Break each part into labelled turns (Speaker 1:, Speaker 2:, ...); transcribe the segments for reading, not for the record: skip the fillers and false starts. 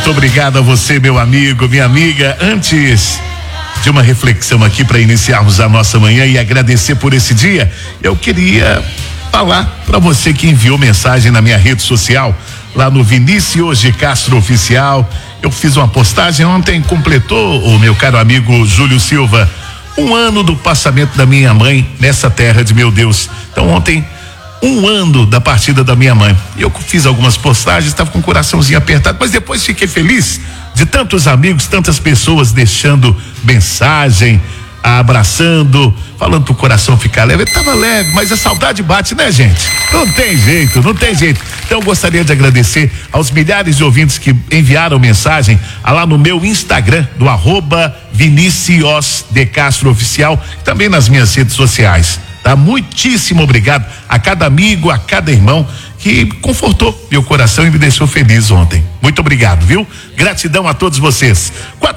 Speaker 1: Muito obrigado a você, meu amigo, minha amiga. Antes de uma reflexão aqui para iniciarmos a nossa manhã e agradecer por esse dia, eu queria falar para você que enviou mensagem na minha rede social, lá no Vinícius de Castro Oficial. Eu fiz uma postagem ontem, completou o meu caro amigo Júlio Silva 1 ano do passamento da minha mãe nessa terra de meu Deus. Então ontem 1 ano da partida da minha mãe. E eu fiz algumas postagens, estava com o coraçãozinho apertado, mas depois fiquei feliz de tantos amigos, tantas pessoas deixando mensagem, abraçando, falando pro coração ficar leve. Ele tava leve, mas a saudade bate, né, gente? Não tem jeito, não tem jeito. Então eu gostaria de agradecer aos milhares de ouvintes que enviaram mensagem lá no meu Instagram, do @Vinícius de Castro Oficial, também nas minhas redes sociais. Tá? Muitíssimo obrigado a cada amigo, a cada irmão que confortou meu coração e me deixou feliz ontem. Muito obrigado, viu? Gratidão a todos vocês.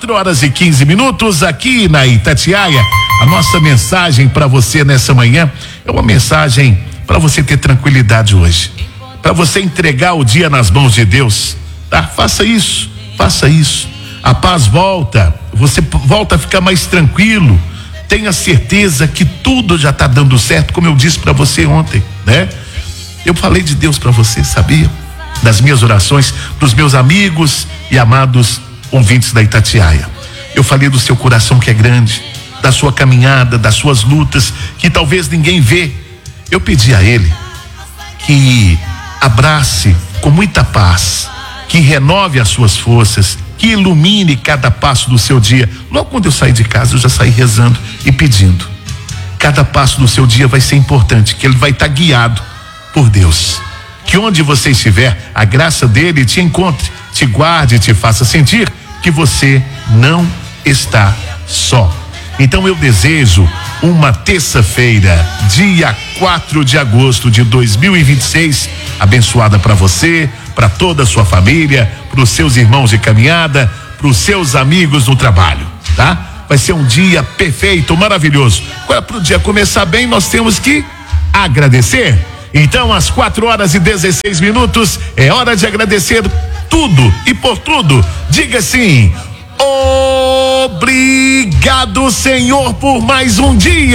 Speaker 1: 4h15 aqui na Itatiaia. A nossa mensagem para você nessa manhã é uma mensagem para você ter tranquilidade hoje, para você entregar o dia nas mãos de Deus, tá? Faça isso, faça isso. A paz volta, você volta a ficar mais tranquilo. Tenha certeza que tudo já está dando certo, como eu disse para você ontem, né? Eu falei de Deus para você, sabia? Das minhas orações, dos meus amigos e amados ouvintes da Itatiaia. Eu falei do seu coração que é grande, da sua caminhada, das suas lutas, que talvez ninguém vê. Eu pedi a Ele que abrace com muita paz, que renove as suas forças, que ilumine cada passo do seu dia. Logo quando eu saí de casa, eu já saí rezando e pedindo. Cada passo do seu dia vai ser importante, que ele vai estar guiado por Deus. Que onde você estiver, a graça dele te encontre, te guarde, te faça sentir que você não está só. Então eu desejo uma terça-feira, dia 4 de agosto de 2026, abençoada para você, para toda a sua família, para os seus irmãos de caminhada, para os seus amigos no trabalho, tá? Vai ser um dia perfeito, maravilhoso. Agora, para o dia começar bem, nós temos que agradecer. Então, às 4h16, é hora de agradecer tudo e por tudo. Diga assim: obrigado, Senhor, por mais um dia.